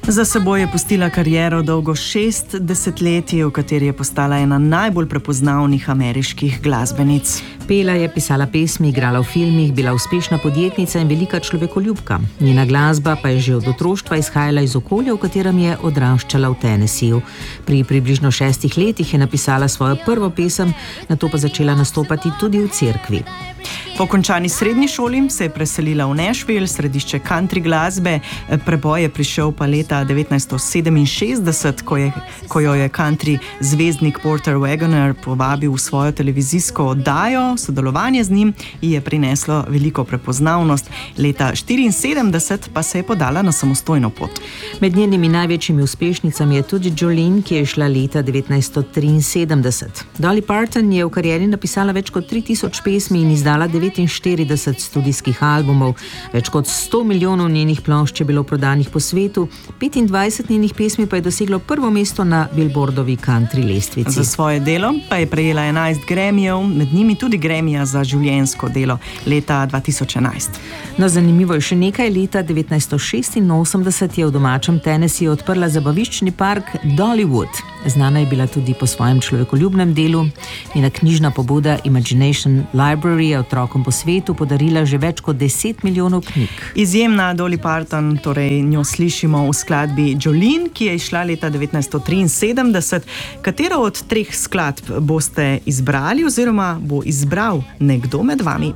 Za seboj je pustila kariero dolgo 6 desetletij, v kateri je postala ena najbolj prepoznavnih ameriških glasbenic. Pela je, pisala pesmi, igrala v filmih, bila uspešna podjetnica in velika človekoljubka. Njena glasba pa je že od otroštva izhajala iz okolja, v katerem je odraščala v Tennesseeju. Pri približno 6 letih je napisala svojo prvo pesem, nato pa začela nastopati tudi v cerkvi. Po končani srednji šoli se je preselila v Nashville, središče country glasbe. Preboj je prišel pa leta 1967, ko jo je country zvezdnik Porter Wagoner povabil v svojo televizijsko oddajo. Sodelovanje z njim ji je prineslo veliko prepoznavnost. Leta 1974 pa se je podala na samostojno pot. Med njenimi največjimi uspešnicami je tudi Jolene, ki je šla leta 1973. Dolly Parton je v karieri napisala več kot 3000 pesmi in izdala 49 studijskih albumov. Več kot 100 milijonov njenih plošč je bilo prodanih po svetu, 25 njenih pesmi pa je doseglo prvo mesto na Billboardovi country lestvici. Za svoje delo pa je prejela 11 Grammyjev, med njimi tudi Grammyja za življenjsko delo leta 2011. No, zanimivo je še nekaj. Leta 1986 je v domačem Tennesseeju odprla zabaviščni park Dollywood. Znana je bila tudi po svojem človekoljubnem delu. Njena knjižna pobuda Imagination Library je otrokom po svetu podarila že več kot 10 milijonov knjig. Izjemna Dolly Parton, torej njo slišimo v skladbi Jolene, ki je izšla leta 1973. Katero od 3 skladb boste izbrali oziroma bo izbral nekdo med vami?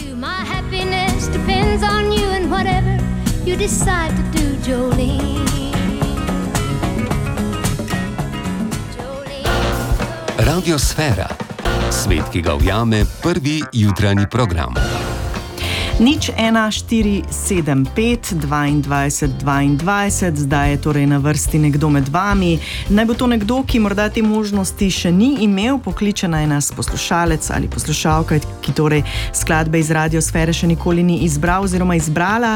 Radiosfera. Svet, ki ga ujame prvi jutranji program. 01475 22 22, zdaj je torej na vrsti nekdo med vami. Naj bo to nekdo, ki morda te možnosti še ni imel, pokliče naj nas poslušalec ali poslušalka, ki torej skladbe iz Radiosfere še nikoli ni izbral oziroma izbrala.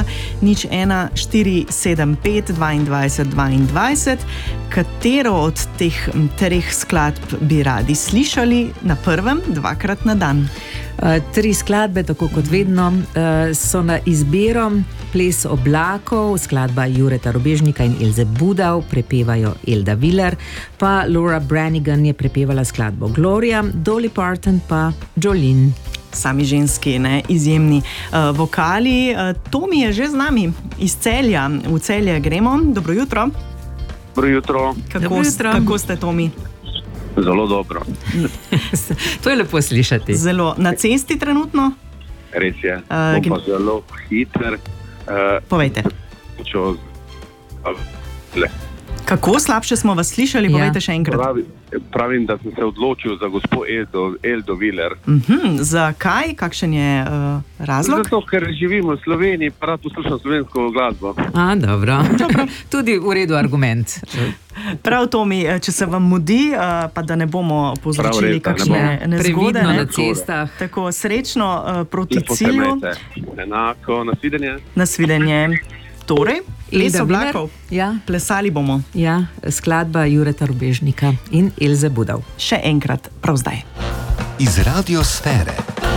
01475 22 22. Katero od teh 3 skladb bi radi slišali na prvem 2-krat na dan? 3 skladbe, tako kot vedno, so na izbiro. Ples oblakov, skladba Jureta Robežnika in Elze Budau, prepevajo Elda Viler, pa Laura Branigan je prepevala skladbo Gloria, Dolly Parton pa Jolene. Sami ženski, izjemni vokali. Tomi je že z nami iz Celja. V Celje gremo. Dobro jutro. Dobro jutro. Kako ste, Tomi? Zelo dobro. To je lepo slišati. Zelo. Na cesti trenutno? Res je. Bom pa zelo hiter. Povejte. Kako slabše smo vas slišali? Povejte še enkrat. Pravim, da sem se odločil za gospo Eldo Viler. Zakaj? Kakšen je razlog? Zato, ker živim v Sloveniji, pa rad poslušam slovensko glasbo. Dobro. Tudi v redu argument. Prav, Tomi, če se vam mudi, pa da ne bomo povzročili kakšne nezgode. Previdno na cestah. Tako, srečno proti cilju. Enako, nasvidenje. Nasvidenje. Torej, ples oblakov. Ja. Plesali bomo. Ja, skladba Jureta Robežnika in Elze Budau. Še enkrat, prav zdaj. Iz Radiosfere.